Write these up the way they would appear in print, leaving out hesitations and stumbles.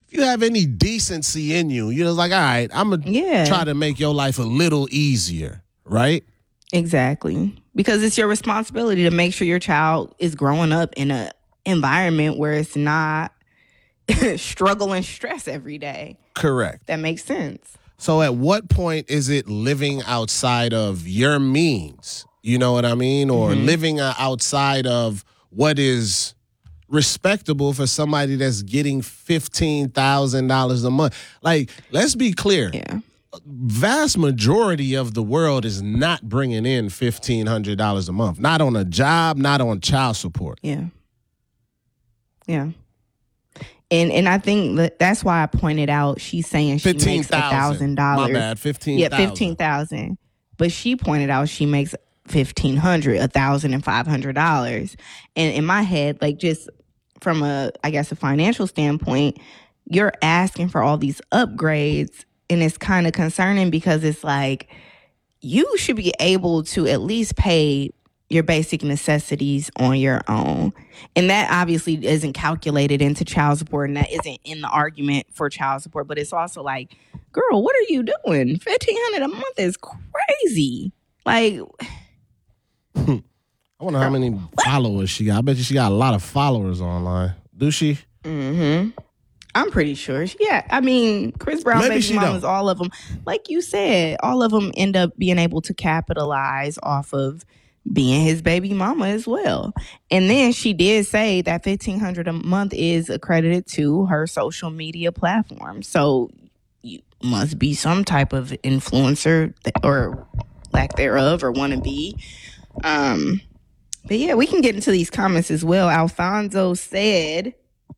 if you have any decency in you, you're just like, all right, I'm going to try to make your life a little easier, right? Exactly. Because it's your responsibility to make sure your child is growing up in an environment where it's not struggle and stress every day. Correct. That makes sense. So at what point is it living outside of your means? You know what I mean? Or living outside of what is respectable for somebody that's getting $15,000 a month. Like, let's be clear. Yeah. Vast majority of the world is not bringing in $1,500 a month. Not on a job, not on child support. Yeah. Yeah. And I think that's why I pointed out she's saying she makes $1,000. My bad, $15,000. Yeah, $15,000. But she pointed out she makes $1,500, $1,500. And in my head, like just from a financial standpoint, you're asking for all these upgrades, and it's kind of concerning because it's like you should be able to at least pay your basic necessities on your own. And that obviously isn't calculated into child support, and that isn't in the argument for child support. But it's also like, girl, what are you doing? $1,500 a month is crazy. Like, I wonder how many followers she got. I bet you she got a lot of followers online. Do she? Mm-hmm. I'm pretty sure. Yeah, I mean, Chris Brown, baby mamas, all of them. Like you said, all of them end up being able to capitalize off of being his baby mama as well. And then she did say that $1,500 a month is accredited to her social media platform. So you must be some type of influencer or lack thereof, or want to be. But yeah, we can get into these comments as well. Alfonso said,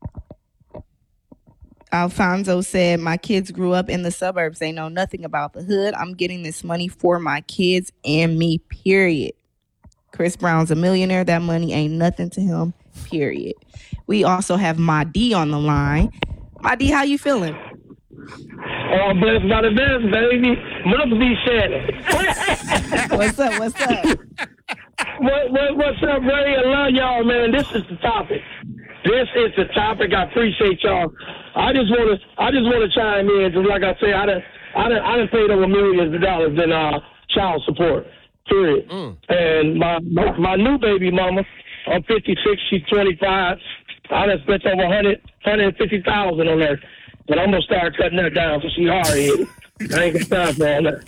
my kids grew up in the suburbs. They know nothing about the hood. I'm getting this money for my kids and me, period. Chris Brown's a millionaire. That money ain't nothing to him, period. We also have Madi on the line. Madi, how you feeling? Oh, blessed by the best, baby. Must be Shannon. What's up? What's up, Ray? I love y'all, man. This is the topic. I appreciate y'all. I just want to chime in. Just like I say, I done paid over millions of dollars in child support. Period. And my new baby mama, I'm 56, she's 25. I done spent over $150,000 on her. But I'm going to start cutting her down because she's hard-headed. I ain't got time for all that.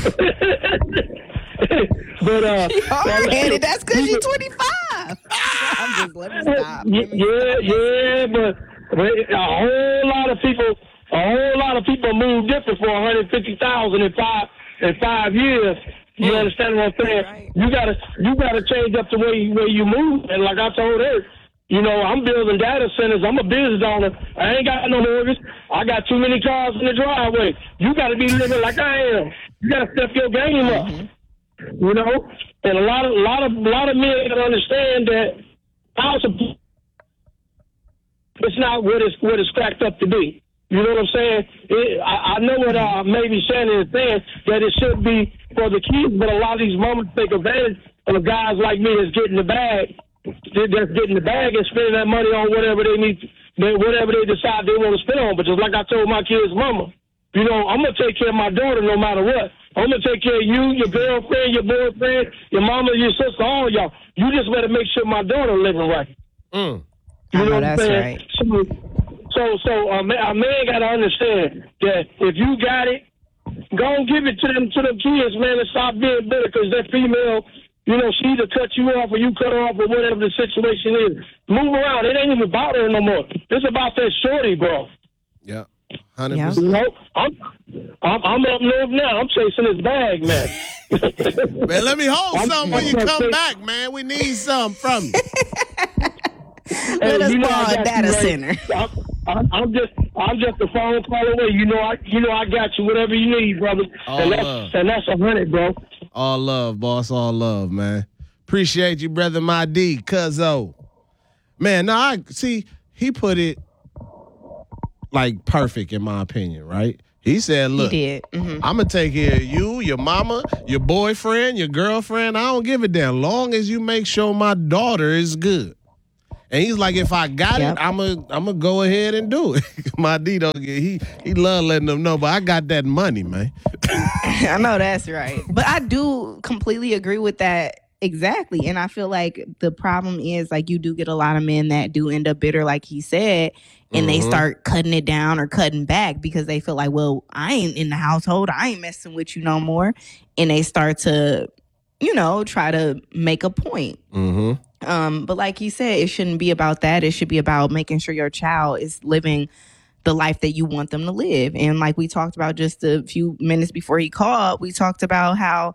But, she hard-headed. That's because you're 25. I'm just letting stop. Yeah, but a whole lot of people move different for $150,000 in 5 years. You understand what I'm saying? Right. You gotta change up the way you move. And like I told her, you know, I'm building data centers. I'm a business owner. I ain't got no mortgage. I got too many cars in the driveway. You got to be living like I am. You got to step your game up. You know, and a lot of men can understand that it's not what it's cracked up to be. You know what I'm saying? I know what maybe Shannon is saying, that it should be for the kids, but a lot of these mamas take advantage of guys like me that's getting the bag. They're getting the bag and spending that money on whatever they need, whatever they decide they want to spend on. But just like I told my kids' mama, you know, I'm going to take care of my daughter no matter what. I'm going to take care of you, your girlfriend, your boyfriend, your mama, your sister, all y'all. You just better make sure my daughter living right. You know what I'm saying? Right. So a man got to understand that if you got it, go and give it to them kids, man, and stop being bitter because that female, you know, she either cut you off or you cut her off or whatever the situation is. Move around. It ain't even about her no more. It's about that shorty, bro. Yeah, 100%. You know, I'm up north now. I'm chasing this bag, man. Man, let me hold something when you come back, man. We need something from you. Let us borrow a data center. I'm just a phone call away. You know I got you. Whatever you need, brother. And that's 100, bro. All love, boss. All love, man. Appreciate you, brother. My D, cuzzo. Man, no, I see. He put it like perfect in my opinion, right? He said, "Look, he did. I'm gonna take care of you, your mama, your boyfriend, your girlfriend. I don't give a damn. Long as you make sure my daughter is good." And he's like, if I got it, I'm a go ahead and do it. My D don't get, he love letting them know, but I got that money, man. I know that's right. But I do completely agree with that. Exactly. And I feel like the problem is, like, you do get a lot of men that do end up bitter, like he said, and they start cutting it down or cutting back because they feel like, well, I ain't in the household. I ain't messing with you no more. And they start to, try to make a point. But like he said, it shouldn't be about that. It should be about making sure your child is living the life that you want them to live. And like we talked about just a few minutes before he called, we talked about how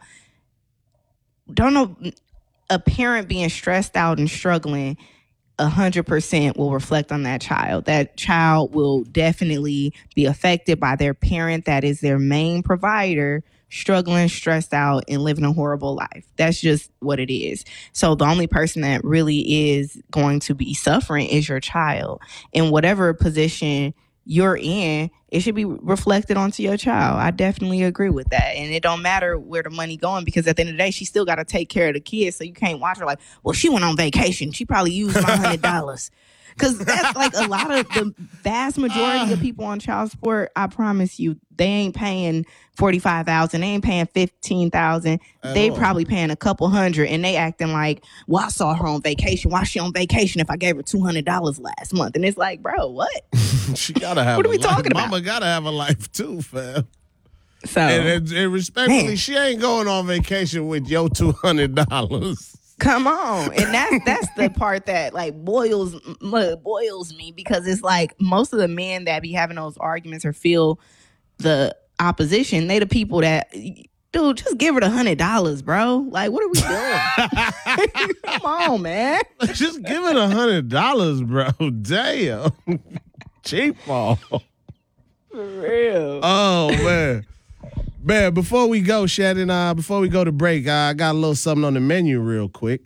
a parent being stressed out and struggling 100% will reflect on that child. That child will definitely be affected by their parent that is their main provider, struggling, stressed out, and living a horrible life. That's just what it is. So the only person that really is going to be suffering is your child. In whatever position you're in, it should be reflected onto your child. I definitely agree with that. And it don't matter where the money going, because at the end of the day, she still got to take care of the kids. So you can't watch her like, well, she went on vacation. She probably used my $100. Because that's like a lot of the vast majority of people on child support. I promise you, they ain't paying $45,000. They ain't paying $15,000. They probably paying a couple hundred, and they acting like, well, I saw her on vacation. Why is she on vacation if I gave her $200 last month? And it's like, bro, what? She gotta have. What are we talking about? Mama gotta have a life too, fam. So, and respectfully, she ain't going on vacation with your $200. Come on. And that's the part that like boils me, because it's like most of the men that be having those arguments or feel the opposition, they the people that, dude, just give her the $100, bro. Like, what are we doing? Come on, man. Just give it $100, bro. Damn. Cheap ball. For real. Oh, man. Man, before we go, Shannon, before we go to break, I got a little something on the menu real quick.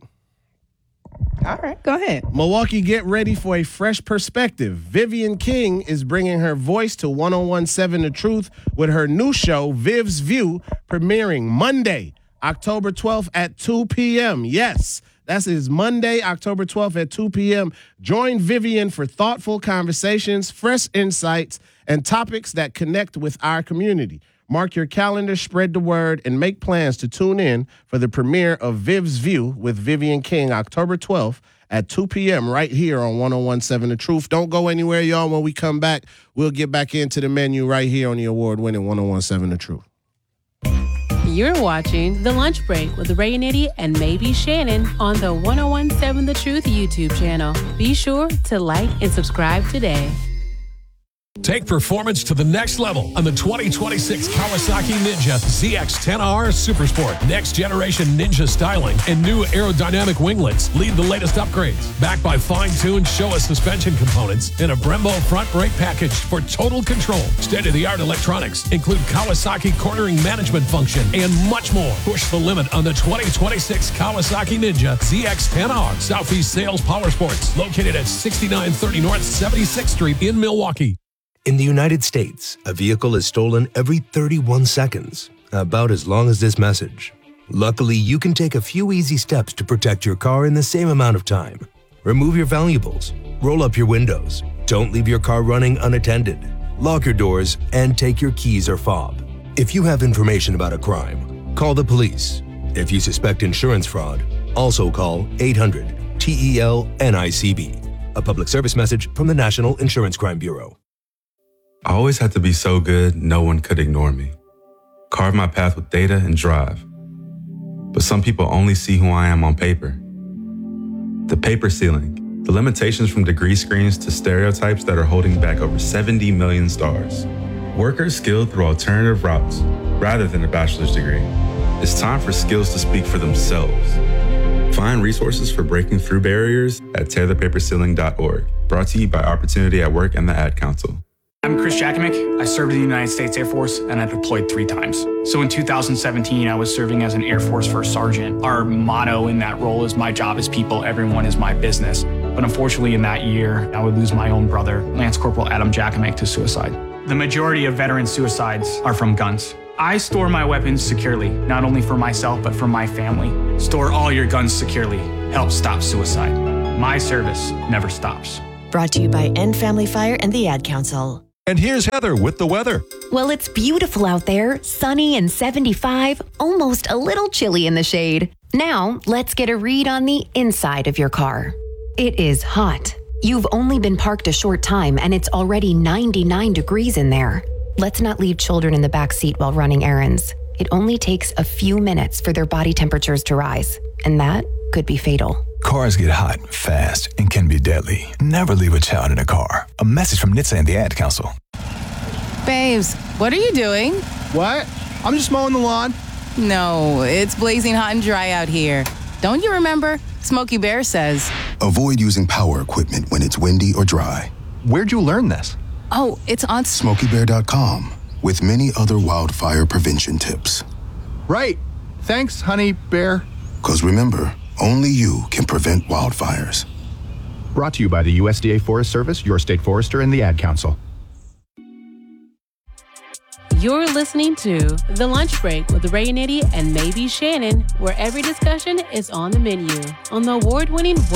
All right, go ahead. Milwaukee, get ready for a fresh perspective. Vivian King is bringing her voice to 101.7 The Truth with her new show, Viv's View, premiering Monday, October 12th at 2 p.m. Yes, that is Monday, October 12th at 2 p.m. Join Vivian for thoughtful conversations, fresh insights, and topics that connect with our community. Mark your calendar, spread the word, and make plans to tune in for the premiere of Viv's View with Vivian King, October 12th at 2 p.m. right here on 101.7 The Truth. Don't go anywhere, y'all. When we come back, we'll get back into the menu right here on the award-winning 101.7 The Truth. You're watching The Lunch Break with Ray Nitty and maybe Shannon on the 101.7 The Truth YouTube channel. Be sure to like and subscribe today. Take performance to the next level on the 2026 Kawasaki Ninja ZX-10R Supersport. Next generation Ninja styling and new aerodynamic winglets lead the latest upgrades. Backed by fine-tuned Showa suspension components and a Brembo front brake package for total control. State-of-the-art electronics include Kawasaki cornering management function and much more. Push the limit on the 2026 Kawasaki Ninja ZX-10R. Southeast Sales Power Sports, located at 6930 North 76th Street in Milwaukee. In the United States, a vehicle is stolen every 31 seconds, about as long as this message. Luckily, you can take a few easy steps to protect your car in the same amount of time. Remove your valuables, roll up your windows, don't leave your car running unattended, lock your doors, and take your keys or fob. If you have information about a crime, call the police. If you suspect insurance fraud, also call 800-TEL-NICB. A public service message from the National Insurance Crime Bureau. I always had to be so good, no one could ignore me. Carve my path with data and drive. But some people only see who I am on paper. The paper ceiling, the limitations from degree screens to stereotypes that are holding back over 70 million stars. Workers skilled through alternative routes, rather than a bachelor's degree. It's time for skills to speak for themselves. Find resources for breaking through barriers at tearthepaperceiling.org. Brought to you by Opportunity at Work and the Ad Council. I'm Chris Jakimick. I served in the United States Air Force and I deployed 3 times. So in 2017, I was serving as an Air Force First Sergeant. Our motto in that role is my job is people, everyone is my business. But unfortunately in that year, I would lose my own brother, Lance Corporal Adam Jakimick, to suicide. The majority of veteran suicides are from guns. I store my weapons securely, not only for myself, but for my family. Store all your guns securely. Help stop suicide. my service never stops. Brought to you by End Family Fire and the Ad Council. And here's Heather with the weather. Well, it's beautiful out there, sunny and 75, almost a little chilly in the shade. Now, let's get a read on the inside of your car. It is hot. You've only been parked a short time and it's already 99 degrees in there. Let's not leave children in the back seat while running errands. It only takes a few minutes for their body temperatures to rise, and that could be fatal. Cars get hot, fast, and can be deadly. Never leave a child in a car. A message from NHTSA and the Ad Council. Babes, what are you doing? What? I'm just mowing the lawn. No, it's blazing hot and dry out here. Don't you remember? Smokey Bear says. Avoid using power equipment when it's windy or dry. Where'd you learn this? Oh, it's on SmokeyBear.com with many other wildfire prevention tips. Right. Thanks, honey bear. 'Cause remember, only you can prevent wildfires. Brought to you by the USDA Forest Service, your state forester, and the Ad Council. You're listening to The Lunch Break with Ray and Eddie and maybe Shannon, where every discussion is on the menu on the award-winning